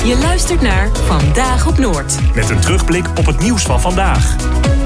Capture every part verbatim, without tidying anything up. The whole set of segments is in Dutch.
Je luistert naar Vandaag op Noord. Met een terugblik op het nieuws van vandaag.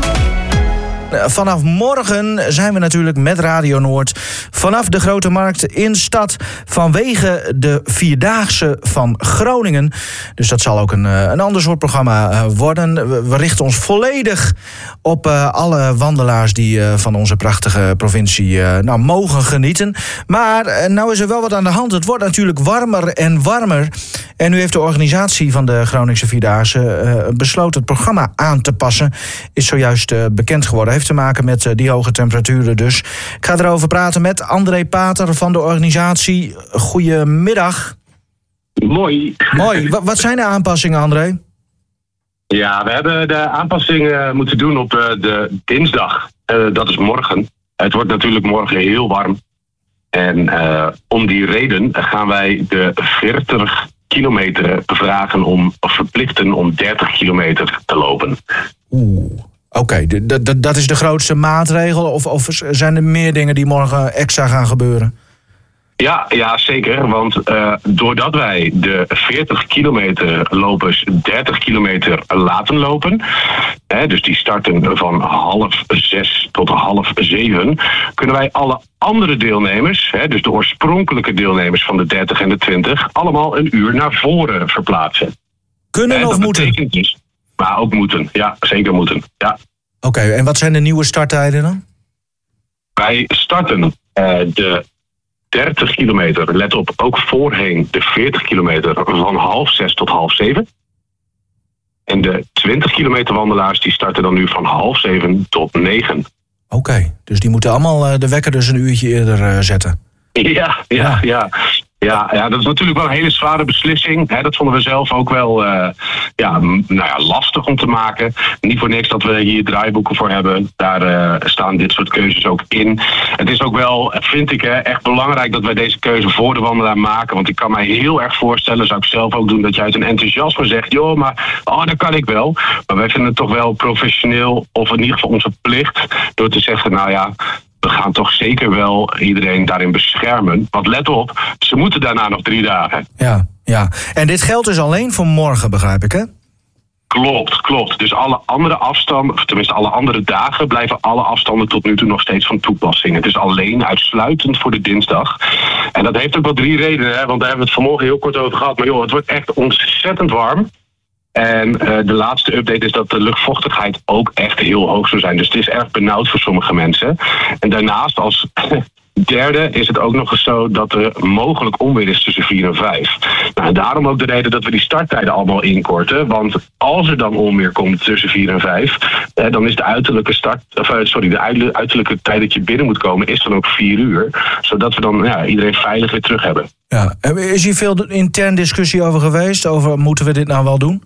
Vanaf morgen zijn we natuurlijk met Radio Noord vanaf de Grote Markt in stad vanwege de Vierdaagse van Groningen. Dus dat zal ook een, een ander soort programma worden. We richten ons volledig op uh, alle wandelaars die uh, van onze prachtige provincie uh, nou, mogen genieten. Maar uh, nou is er wel wat aan de hand. Het wordt natuurlijk warmer en warmer. En nu heeft de organisatie van de Groningse Vierdaagse uh, besloten het programma aan te passen. Is zojuist uh, bekend geworden. Heeft te maken met uh, die hoge temperaturen dus. Ik ga erover praten met André Pater van de organisatie. Goedemiddag. Mooi. Mooi. Wat zijn de aanpassingen, André? Ja, we hebben de aanpassingen moeten doen op uh, de dinsdag. Uh, dat is morgen. Het wordt natuurlijk morgen heel warm. En uh, om die reden gaan wij de veertig kilometer vragen om, of verplichten om dertig kilometer te lopen. Oeh. Oké, okay, d- d- dat is de grootste maatregel? Of, of zijn er meer dingen die morgen extra gaan gebeuren? Ja, ja zeker. Want uh, doordat wij de veertig kilometer lopers dertig kilometer laten lopen, hè, dus die starten van half zes tot half zeven, kunnen wij alle andere deelnemers, hè, dus de oorspronkelijke deelnemers van de dertig en de twintig, allemaal een uur naar voren verplaatsen. Kunnen en of dat moeten? Dus, maar ook moeten, ja, zeker moeten. Ja. Oké, okay, en wat zijn de nieuwe starttijden dan? Wij starten uh, de dertig kilometer, let op, ook voorheen de veertig kilometer van half zes tot half zeven. En de twintig kilometer wandelaars die starten dan nu van half zeven tot negen. Oké, okay, dus die moeten allemaal uh, de wekker dus een uurtje eerder uh, zetten. Ja, ja, ja. Ja, ja, dat is natuurlijk wel een hele zware beslissing. Hè, dat vonden we zelf ook wel uh, ja, m- nou ja, lastig om te maken. Niet voor niks dat we hier draaiboeken voor hebben. Daar uh, staan dit soort keuzes ook in. Het is ook wel, vind ik, hè, echt belangrijk dat wij deze keuze voor de wandelaar maken. Want ik kan mij heel erg voorstellen, zou ik zelf ook doen, dat je uit een enthousiasme zegt, joh, maar oh, dat kan ik wel. Maar wij vinden het toch wel professioneel, of in ieder geval onze plicht, door te zeggen, nou ja, we gaan toch zeker wel iedereen daarin beschermen. Want let op, ze moeten daarna nog drie dagen. Ja, ja. En dit geldt dus alleen voor morgen, begrijp ik, hè? Klopt, klopt. Dus alle andere afstanden, of tenminste alle andere dagen, blijven alle afstanden tot nu toe nog steeds van toepassing. Het is alleen uitsluitend voor de dinsdag. En dat heeft ook wel drie redenen, hè? Want daar hebben we het vanmorgen heel kort over gehad. Maar joh, het wordt echt ontzettend warm. En uh, de laatste update is dat de luchtvochtigheid ook echt heel hoog zou zijn. Dus het is erg benauwd voor sommige mensen. En daarnaast als derde is het ook nog eens zo dat er mogelijk onweer is tussen vier en vijf. Nou, en daarom ook de reden dat we die starttijden allemaal inkorten. Want als er dan onweer komt tussen vier en vijf, eh, dan is de uiterlijke start, of, sorry, de uiterlijke tijd dat je binnen moet komen, is dan ook vier uur. Zodat we dan ja, iedereen veilig weer terug hebben. Ja. Is hier veel intern discussie over geweest? Over moeten we dit nou wel doen?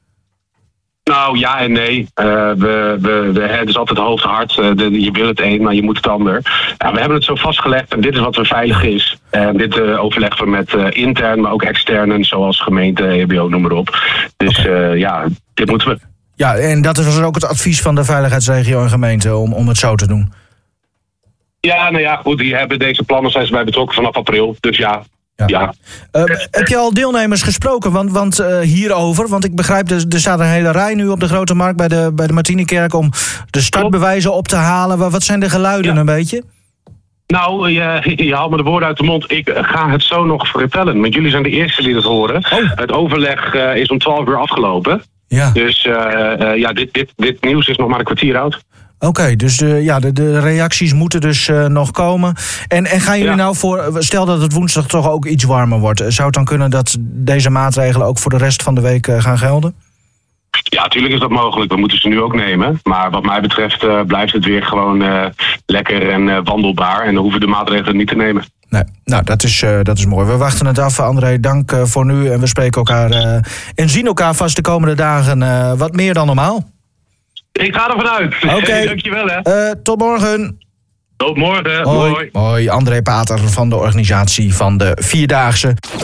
Nou, ja en nee. Uh, we, we, we, het is altijd hoofd hard. Uh, de, je wil het een, maar je moet het ander. Ja, we hebben het zo vastgelegd en dit is wat er veilig is. En dit uh, overleggen we met uh, intern, maar ook externen, zoals gemeente, E B O, noem maar op. Dus okay. uh, ja, dit moeten we. Ja, en dat is ook het advies van de veiligheidsregio en gemeente om, om het zo te doen. Ja, nou ja, goed. Die hebben deze plannen zijn ze bij betrokken vanaf april. Dus ja. Ja. Ja. Uh, heb je al deelnemers gesproken want, want, uh, hierover? Want ik begrijp, er, er staat een hele rij nu op de Grote Markt bij de, bij de Martinikerk om de startbewijzen op te halen. Wat zijn de geluiden ja. een beetje? Nou, je, je haalt me de woorden uit de mond. Ik ga het zo nog vertellen. Want jullie zijn de eerste die het horen. Oh. Het overleg uh, is om twaalf uur afgelopen. Ja. Dus uh, uh, ja, dit, dit, dit nieuws is nog maar een kwartier oud. Oké, okay, dus de, ja, de, de reacties moeten dus uh, nog komen. En, en gaan jullie ja. nou voor, stel dat het woensdag toch ook iets warmer wordt, zou het dan kunnen dat deze maatregelen ook voor de rest van de week uh, gaan gelden? Ja, natuurlijk is dat mogelijk. We moeten ze nu ook nemen. Maar wat mij betreft uh, blijft het weer gewoon uh, lekker en uh, wandelbaar. En dan hoeven de maatregelen niet te nemen. Nee, nou, dat is, uh, dat is mooi. We wachten het af, André. Dank uh, voor nu. En we spreken elkaar uh, en zien elkaar vast de komende dagen uh, wat meer dan normaal. Ik ga ervan uit. Oké. Okay. Dankjewel, hè. Uh, tot morgen. Tot morgen. Hoi. Hoi. Hoi, André Pater van de organisatie van de Vierdaagse.